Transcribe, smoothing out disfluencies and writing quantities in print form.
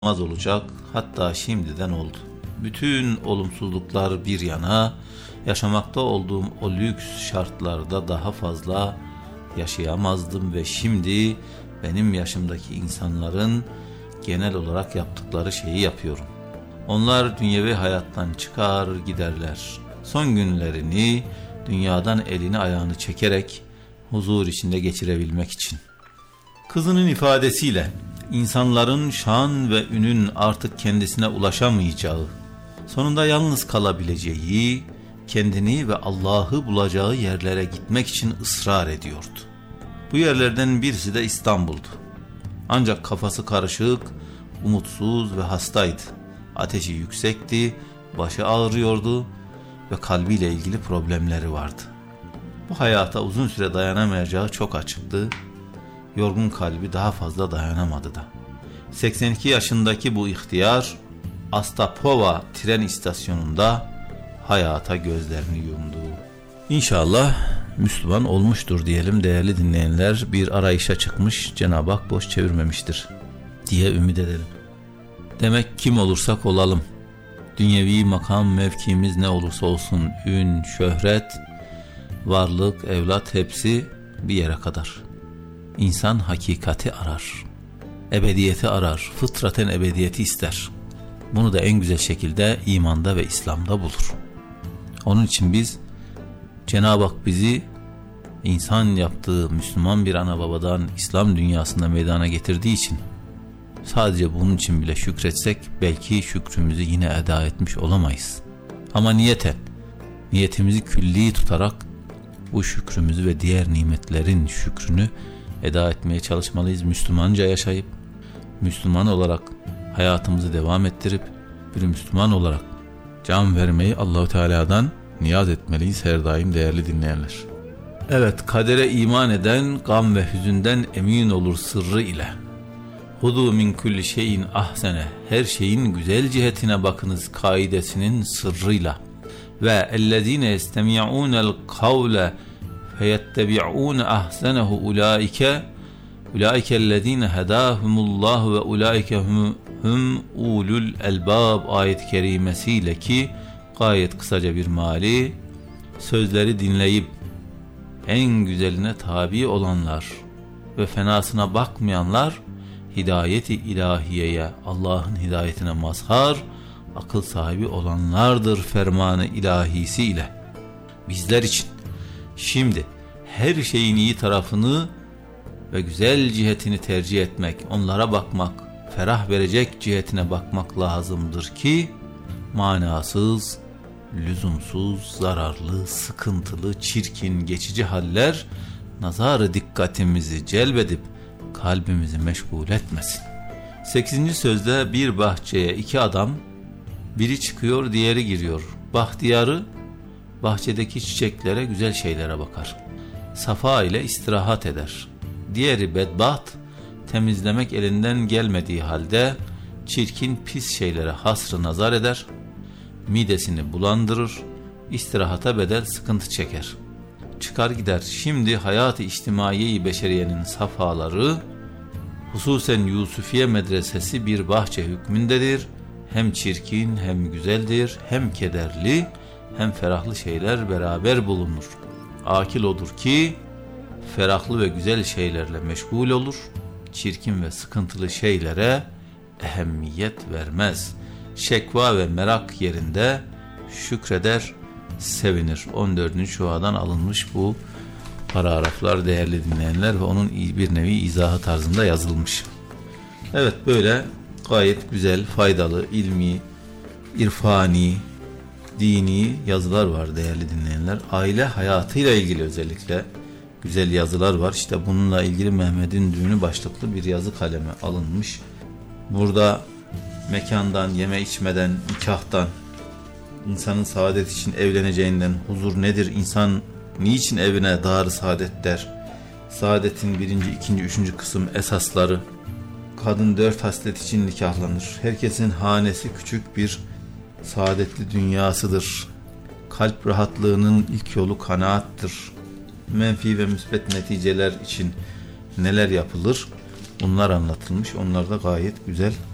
az olacak, hatta şimdiden oldu. Bütün olumsuzluklar bir yana, yaşamakta olduğum o lüks şartlarda daha fazla yaşayamazdım ve şimdi benim yaşımdaki insanların genel olarak yaptıkları şeyi yapıyorum. Onlar dünyevi hayattan çıkar giderler. Son günlerini dünyadan elini ayağını çekerek huzur içinde geçirebilmek için. Kızının ifadesiyle insanların şan ve ünün artık kendisine ulaşamayacağı, sonunda yalnız kalabileceği, kendini ve Allah'ı bulacağı yerlere gitmek için ısrar ediyordu. Bu yerlerden birisi de İstanbul'du. Ancak kafası karışık, umutsuz ve hastaydı. Ateşi yüksekti, başı ağrıyordu ve kalbiyle ilgili problemleri vardı. Bu hayata uzun süre dayanamayacağı çok açıktı. Yorgun kalbi daha fazla dayanamadı da. 82 yaşındaki bu ihtiyar Astapova tren istasyonunda hayata gözlerini yumdu. İnşallah Müslüman olmuştur diyelim değerli dinleyenler. Bir arayışa çıkmış, Cenab-ı Hak boş çevirmemiştir diye ümit edelim. Demek kim olursak olalım, dünyevi makam mevkimiz ne olursa olsun, ün, şöhret, varlık, evlat hepsi bir yere kadar. İnsan hakikati arar, ebediyeti arar, fıtraten ebediyeti ister. Bunu da en güzel şekilde imanda ve İslam'da bulur. Onun için biz, Cenab-ı Hak bizi insan yaptığı Müslüman bir ana babadan İslam dünyasında meydana getirdiği için sadece bunun için bile şükretsek belki şükrümüzü yine eda etmiş olamayız. Ama niyetimizi külli tutarak bu şükrümüzü ve diğer nimetlerin şükrünü eda etmeye çalışmalıyız. Müslümanca yaşayıp, Müslüman olarak hayatımızı devam ettirip, bir Müslüman olarak can vermeyi Allah-u Teala'dan niyaz etmeliyiz her daim değerli dinleyenler. Evet, kadere iman eden gam ve hüzünden emin olur sırrı ile. Hudu min kulli şeyin ahsene, her şeyin güzel cihetine bakınız kaidesinin sırrıyla. Ve ellezine yestemi'unel kavle feyettebi'une ahsenehu ulaike ellezine hedahumullahu ve ulaike hum ulul elbab ayet-i kerimesiyle ki gayet kısaca bir mali, sözleri dinleyip en güzeline tabi olanlar ve fenasına bakmayanlar hidayeti ilahiyeye, Allah'ın hidayetine mazhar, akıl sahibi olanlardır fermanı ilahisiyle. Bizler için şimdi her şeyin iyi tarafını ve güzel cihetini tercih etmek, onlara bakmak, ferah verecek cihetine bakmak lazımdır ki manasız, lüzumsuz, zararlı, sıkıntılı, çirkin, geçici haller nazar-ı dikkatimizi celbedip kalbimizi meşgul etmesin. 8. sözde bir bahçeye iki adam, biri çıkıyor diğeri giriyor. Bahtiyarı bahçedeki çiçeklere, güzel şeylere bakar. Safa ile istirahat eder. Diğeri bedbaht, temizlemek elinden gelmediği halde çirkin pis şeylere hasrı nazar eder. Midesini bulandırır, istirahata bedel sıkıntı çeker. Çıkar gider. Şimdi hayat-ı içtimaiye-i beşeriyenin safaları, hususen Yusufiye medresesi bir bahçe hükmündedir. Hem çirkin hem güzeldir, hem kederli hem ferahlı şeyler beraber bulunur. Akil odur ki ferahlı ve güzel şeylerle meşgul olur, çirkin ve sıkıntılı şeylere ehemmiyet vermez. Şekva ve merak yerinde şükreder, sevinir. 14. şuadan alınmış bu paragraflar değerli dinleyenler ve onun bir nevi izahı tarzında yazılmış. Evet, böyle gayet güzel, faydalı, ilmi, irfani, dini yazılar var değerli dinleyenler. Aile hayatıyla ilgili özellikle güzel yazılar var. İşte bununla ilgili Mehmet'in düğünü başlıklı bir yazı kaleme alınmış. Burada mekandan, yeme içmeden, nikahtan, insanın saadet için evleneceğinden, huzur nedir, insan niçin evine dar-ı saadet der, saadetin 1., 2., 3. kısım esasları, kadın 4 haslet için nikahlanır, herkesin hanesi küçük bir saadetli dünyasıdır, kalp rahatlığının ilk yolu kanaattır, menfi ve müsbet neticeler için neler yapılır, bunlar anlatılmış. Onlar da gayet güzel